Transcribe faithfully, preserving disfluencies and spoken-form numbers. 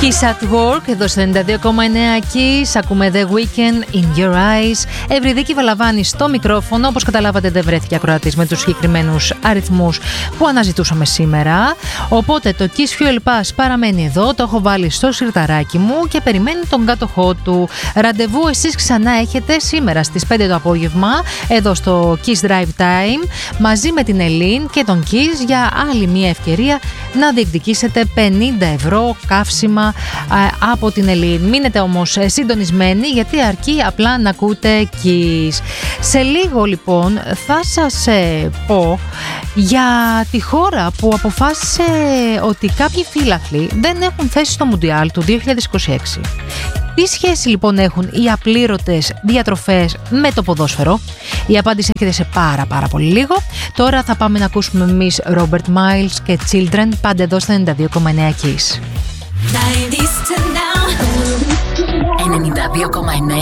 Kiss at Work, εδώ στο ενενήντα δύο κόμμα εννέα Kiss. Ακούμε The Weeknd, In Your Eyes. Ευρυδίκη Βαλαβάνη στο μικρόφωνο. Όπως καταλάβατε, δεν βρέθηκε ακροατής με τους συγκεκριμένους αριθμούς που αναζητούσαμε σήμερα. Οπότε το Kiss Fuel Pass παραμένει εδώ. Το έχω βάλει στο σιρταράκι μου και περιμένει τον κάτοχό του. Ραντεβού εσείς ξανά έχετε σήμερα στις πέντε το απόγευμα εδώ στο Kiss Drive Time μαζί με την Ελίν και τον Kiss για άλλη μια ευκαιρία να διεκδικήσετε πενήντα ευρώ καύσιμα από την Ελίν. Μείνετε όμως συντονισμένοι γιατί αρκεί απλά να ακούτε Kiss. Σε λίγο λοιπόν θα σας πω για τη χώρα που αποφάσισε ότι κάποιοι φύλαθλοι δεν έχουν θέση στο Μουντιάλ του δύο χιλιάδες είκοσι έξι. Τι σχέση λοιπόν έχουν οι απλήρωτες διατροφές με το ποδόσφαιρο? Η απάντηση έρχεται σε πάρα πάρα πολύ λίγο. Τώρα θα πάμε να ακούσουμε εμείς Robert Miles και Children, πάντα εδώ στα ενενήντα δύο κόμμα εννέα Kiss. ενενήντα δύο κόμμα εννέα